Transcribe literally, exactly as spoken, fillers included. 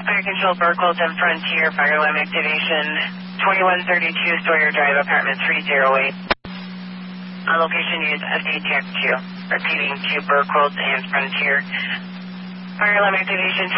Fire Control, Burkholz and Frontier, fire alarm activation, twenty-one thirty-two Sawyer Drive, apartment three oh eight. On location, use S D T X two. Repeating to Burkholz and Frontier. Fire alarm activation.